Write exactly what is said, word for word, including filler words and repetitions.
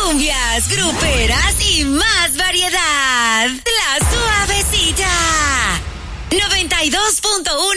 cumbias, gruperas y más variedad. La Suavecita. noventa y dos punto